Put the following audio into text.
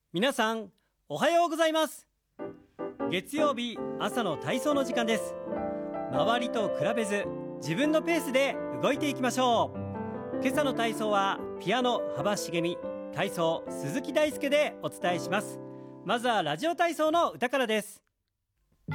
皆さんおはようございます。月曜日朝の体操の時間です。周りと比べず自分のペースで動いていきましょう。今朝の体操はピアノ幅茂美、体操鈴木大輔でお伝えします。まずはラジオ体操の歌からです。